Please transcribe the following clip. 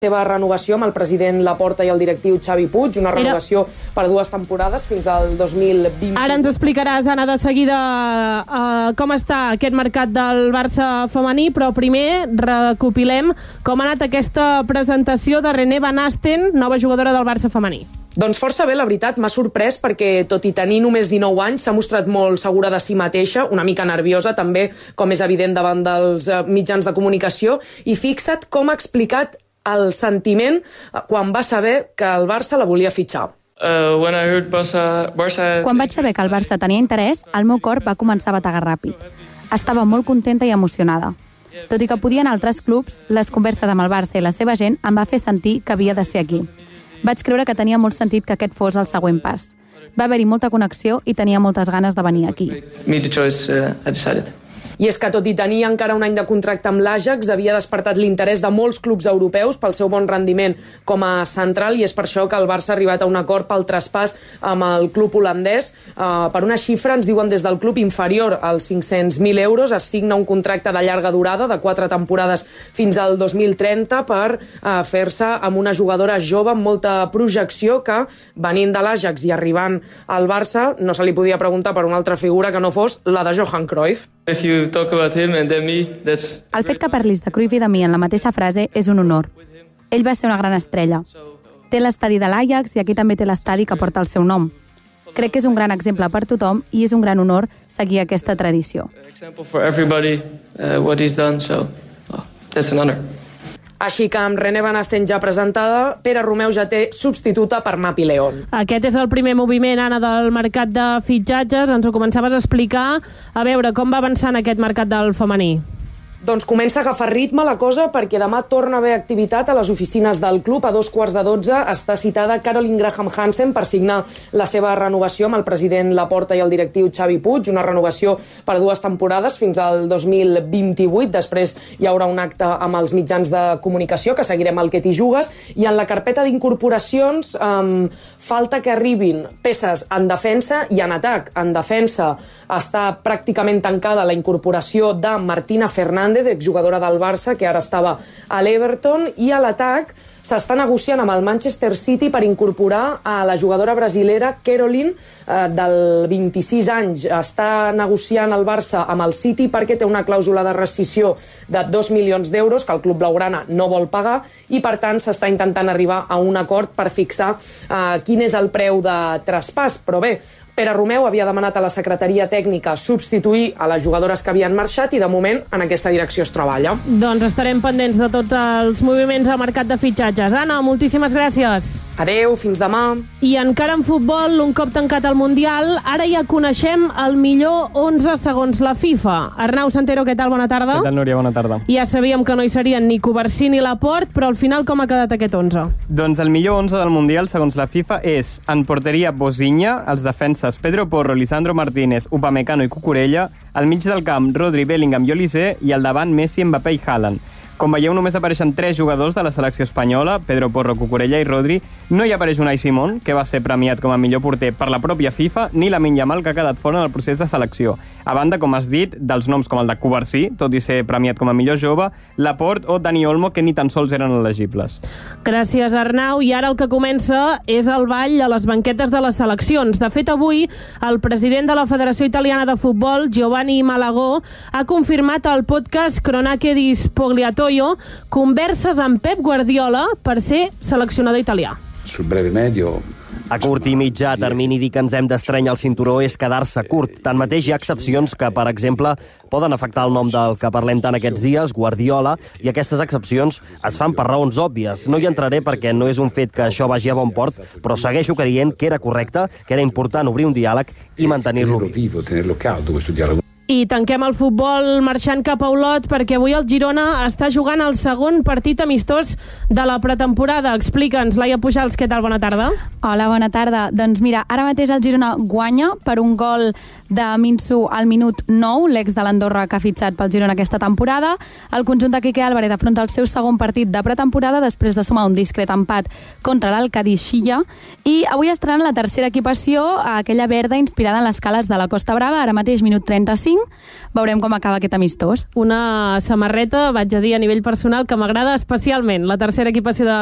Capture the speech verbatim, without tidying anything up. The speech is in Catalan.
seva renovació amb el president Laporta i el directiu Xavi Puig, una renovació Era... per dues temporades fins al dos mil vint. Ara ens explicaràs, Anna, de seguida uh, com està aquest mercat del Barça femení, però primer recopilem com ha anat aquesta presentació de René Van Asten, nova jugadora del Barça femení. Doncs força bé, la veritat, m'ha sorprès perquè, tot i tenir només dinou anys, s'ha mostrat molt segura de si mateixa, una mica nerviosa també, com és evident davant dels mitjans de comunicació, i fixa't com ha explicat el sentiment quan va saber que el Barça la volia fitxar. Uh, when I heard Barça, Barça... Quan vaig saber que el Barça tenia interès, el meu cor va començar a bategar ràpid. Estava molt contenta i emocionada. Tot i que podien altres clubs, les converses amb el Barça i la seva gent em va fer sentir que havia de ser aquí. Vaig creure que tenia molt sentit que aquest fos el següent pas. Va haver-hi molta connexió i tenia moltes ganes de venir aquí. Made the choice, uh, I decided. I és que, tot i tenir encara un any de contracte amb l'Ajax, havia despertat l'interès de molts clubs europeus pel seu bon rendiment com a central, i és per això que el Barça ha arribat a un acord pel traspàs amb el club holandès. Uh, per una xifra, ens diuen des del club, inferior als cinc-cents mil euros. Es signa un contracte de llarga durada, de quatre temporades fins al dos mil trenta, per uh, fer-se amb una jugadora jove amb molta projecció que, venint de l'Ajax i arribant al Barça, no se li podia preguntar per una altra figura que no fos la de Johan Cruyff. If you talk about him and then me, that's... El fet que parlis de Cruyff i de mi en la mateixa frase és un honor. Ell va ser una gran estrella. Té l'estadi de l'Ajax i aquí també té l'estadi que porta el seu nom. Crec que és un gran exemple per tothom i és un gran honor seguir aquesta tradició. Example for everybody, uh, what he's done, so well, that's an honor. Així que amb René Van Asten ja presentada, Pere Romeu ja té substituta per Mapi León. Aquest és el primer moviment, Anna, del mercat de fitxatges. Ens ho començaves a explicar. A veure, com va avançant aquest mercat del femení? Doncs comença a agafar ritme la cosa, perquè demà torna a haver activitat a les oficines del club. A dos quarts de dotze està citada Caroline Graham Hansen per signar la seva renovació amb el president Laporta i el directiu Xavi Puig, una renovació per dues temporades fins al dos mil vint-i-vuit. Després hi haurà un acte amb els mitjans de comunicació, que seguirem el que t'hi jugues, i en la carpeta d'incorporacions um, falta que arribin peces en defensa i en atac. En defensa està pràcticament tancada la incorporació de Martina Fernández, exjugadora del Barça, que ara estava a l'Everton, i a l'atac s'està negociant amb el Manchester City per incorporar a la jugadora brasilera Caroline, eh, del vint-i-sis anys. Està negociant el Barça amb el City perquè té una clàusula de rescissió de dos milions d'euros que el club blaugrana no vol pagar, i per tant s'està intentant arribar a un acord per fixar eh, quin és el preu de traspàs. Però bé, Pere Romeu havia demanat a la secretaria tècnica substituir a les jugadores que havien marxat, i de moment en aquesta direcció es treballa. Doncs estarem pendents de tots els moviments al mercat de fitxatges. Anna, moltíssimes gràcies. Adeu, fins demà. I encara en futbol, un cop tancat el Mundial, ara ja coneixem el millor onze segons la FIFA. Arnau Santero, què tal? Bona tarda. Què tal, Núria? Bona tarda. Ja sabíem que no hi serien ni Covarsí ni Laporte, però al final com ha quedat aquest onze? Doncs el millor onze del Mundial, segons la FIFA, és en porteria Bozinya, els defenses Pedro Porro, Lisandro Martínez, Upamecano i Cucurella, al mig del camp Rodri, Bellingham i Olise, i al davant Messi, Mbappé i Haaland. Com veieu, només apareixen tres jugadors de la selecció espanyola, Pedro Porro, Cucurella i Rodri. No hi apareix Unai Simón, que va ser premiat com a millor porter per la pròpia FIFA, ni Lamine Yamal, que ha quedat fora del procés de selecció. A banda, com has dit, dels noms com el de Covarsí, tot i ser premiat com a millor jove, Laporte o Dani Olmo, que ni tan sols eren elegibles. Gràcies, Arnau. I ara el que comença és el ball a les banquetes de les seleccions. De fet, avui, el president de la Federació Italiana de Futbol, Giovanni Malagò, ha confirmat al podcast Cronache di Spogliatoio converses amb Pep Guardiola per ser seleccionador italià. Sul breve medio... A curt i mitjà termini, dir que ens hem d'estrenyar el cinturó és quedar-se curt. Tanmateix, hi ha excepcions que, per exemple, poden afectar el nom del que parlem tant aquests dies, Guardiola, i aquestes excepcions es fan per raons òbvies. No hi entraré perquè no és un fet que això vagi a bon port, però segueixo creient que era correcte, que era important obrir un diàleg i mantenir-lo vivo, tenerlo caldo, questo dialogo. I tanquem el futbol marxant cap a Olot, perquè avui el Girona està jugant el segon partit amistós de la pretemporada. Explica'ns, Laia Pujals, què tal? Bona tarda. Hola, bona tarda. Doncs mira, ara mateix el Girona guanya per un gol de Minsu al minut nou, l'ex de l'Andorra que ha fitxat pel Girona aquesta temporada. El conjunt de Quique Álvarez afronta el seu segon partit de pretemporada després de sumar un discret empat contra l'Alcadixilla, i avui estaran la tercera equipació, aquella verda inspirada en les cales de la Costa Brava, ara mateix minut trenta-cinc. cinc. Veurem com acaba aquest amistós. Una samarreta, vaig a dir a nivell personal, que m'agrada especialment. La tercera equipació de